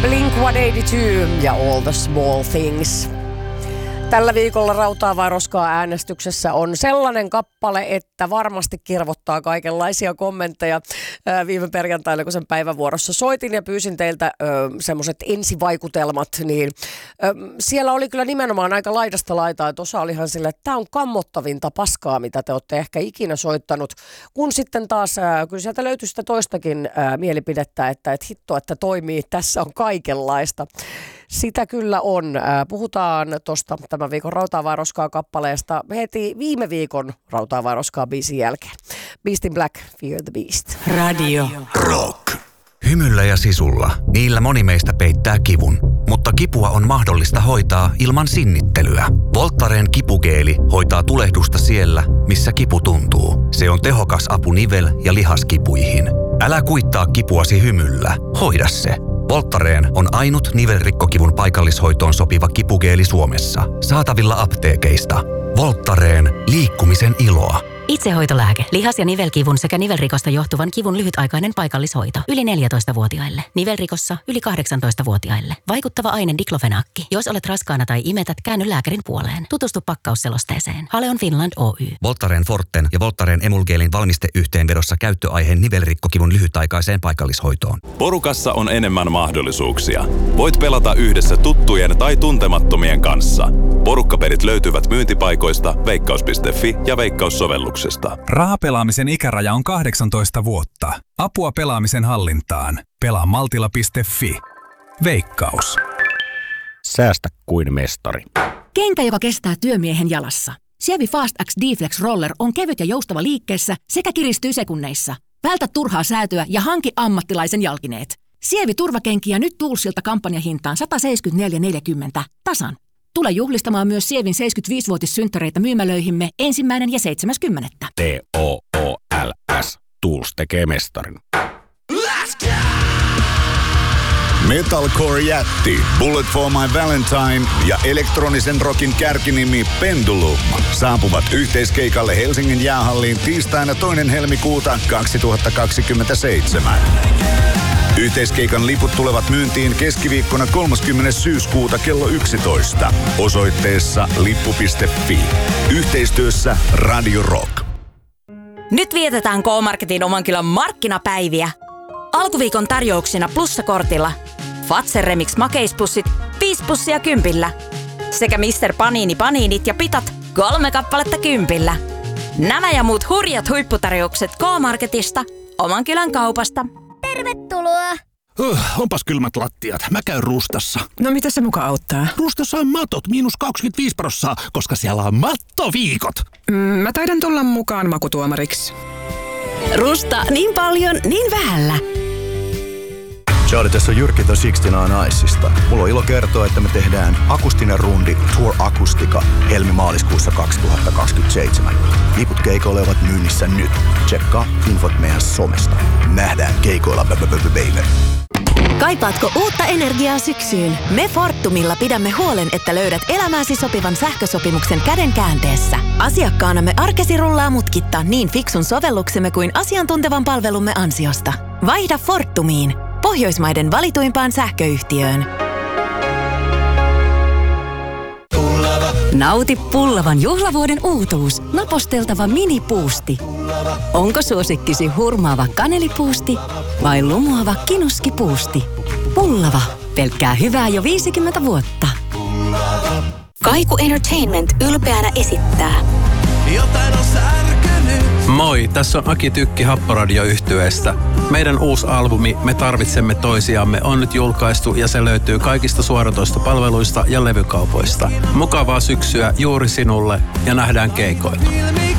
Blink-182 ja All the Small Things. Tällä viikolla Rautaa vai roskaa -äänestyksessä on sellainen kappale, että varmasti kirvottaa kaikenlaisia kommentteja. Viime perjantaina, kun sen päivävuorossa soitin ja pyysin teiltä semmoiset ensivaikutelmat, niin siellä oli kyllä nimenomaan aika laidasta laitaa, että osa oli ihan sille, että tämä on kammottavinta paskaa, mitä te olette ehkä ikinä soittanut. Kun sitten taas, kyllä sieltä löytyy sitä toistakin mielipidettä, että hitto, että toimii, tässä on kaikenlaista. Sitä kyllä on. Puhutaan tuosta tämän viikon Rautaa vai roskaa -kappaleesta heti viime viikon Rautaa vai roskaa -biisin jälkeen. Beast in Black, Fear the Beast. Radio Rock. Hymyllä ja sisulla. Niillä moni meistä peittää kivun. Mutta kipua on mahdollista hoitaa ilman sinnittelyä. Voltaren kipugeeli hoitaa tulehdusta siellä, missä kipu tuntuu. Se on tehokas apu nivel- ja lihaskipuihin. Älä kuittaa kipuasi hymyllä. Hoida se. Voltaren on ainut nivelrikkokivun paikallishoitoon sopiva kipugeeli Suomessa. Saatavilla apteekeista. Voltaren, liikkumisen iloa. Itsehoitolääke. Lihas- ja nivelkivun sekä nivelrikosta johtuvan kivun lyhytaikainen paikallishoito. Yli 14-vuotiaille. Nivelrikossa yli 18-vuotiaille. Vaikuttava aine diklofenakki. Jos olet raskaana tai imetät, käänny lääkärin puoleen. Tutustu pakkausselosteeseen. Haleon Finland Oy. Voltaren Forten ja Voltaren Emulgeelin valmisteyhteenvedossa käyttöaiheen nivelrikkokivun lyhytaikaiseen paikallishoitoon. Porukassa on enemmän mahdollisuuksia. Voit pelata yhdessä tuttujen tai tuntemattomien kanssa. Porukkapelit löytyvät myyntipaikoista, veikkaus.fi ja Veikkaus-sovelluksesta. Rahapelaamisen ikäraja on 18 vuotta. Apua pelaamisen hallintaan. Pelaa maltilla.fi. Veikkaus. Säästä kuin mestari. Kenkä, joka kestää työmiehen jalassa. Sievi Fast X D-Flex Roller on kevyt ja joustava liikkeessä sekä kiristyy sekunneissa. Vältä turhaa säätöä ja hanki ammattilaisen jalkineet. Sievi turvakenkiä nyt Toolsilta kampanjahintaan 174,40 tasan. Tule juhlistamaan myös Sievin 75-vuotissynttäreitä myymälöihimme 1. ja 7.10. TOOLS. Tools tekee mestarin. Metalcore-jätti Bullet for My Valentine ja elektronisen rockin kärkinimi Pendulum saapuvat yhteiskeikalle Helsingin jäähalliin tiistaina 2. helmikuuta 2027. Yhteiskeikan liput tulevat myyntiin keskiviikkona 30. syyskuuta kello 11 osoitteessa lippu.fi. Yhteistyössä Radio Rock. Nyt vietetään K-Marketin Omankylän markkinapäiviä. Alkuviikon tarjouksina plussakortilla Fazer Remix makeispussit 5 pussia 10 sekä Mr. Panini paniinit ja pitat 3 kappaletta 10. Nämä ja muut hurjat huipputarjoukset K-Marketista, Omankylän kaupasta. Tervetuloa! Onpas kylmät lattiat. Mä käyn Rustassa. No mitä se muka auttaa? Rustassa on matot -25%, koska siellä on mattoviikot. Mä taidan tulla mukaan makutuomariksi. Rusta, niin paljon, niin vähällä. Charlie, tässä on Jyrki The 69 Icesta. Mulla on ilo kertoa, että me tehdään akustinen rundi Tour Akustika helmi-maaliskuussa 2027. Liput keikoille ovat myynnissä nyt. Tsekkaa infot meidän somesta. Nähdään keikoilla, baby. Kaipaatko uutta energiaa syksyyn? Me Fortumilla pidämme huolen, että löydät elämääsi sopivan sähkösopimuksen käden käänteessä. Asiakkaanamme arkesi rullaa mutkitta niin fiksun sovelluksemme kuin asiantuntevan palvelumme ansiosta. Vaihda Fortumiin, Pohjoismaiden valituimpaan sähköyhtiöön. Nauti Pullavan juhlavuoden uutuus, naposteltava minipuusti. Onko suosikkisi hurmaava kanelipuusti vai lumoava kinuskipuusti? Pullava, pelkkää hyvää jo 50 vuotta. Kaiku Entertainment ylpeänä esittää. Jotain on särkynyt. Moi, tässä on Aki Tykki Happoradio-yhtyeestä. Meidän uusi albumi Me tarvitsemme toisiamme on nyt julkaistu ja se löytyy kaikista suoratoistopalveluista ja levykaupoista. Mukavaa syksyä juuri sinulle ja nähdään keikoilla.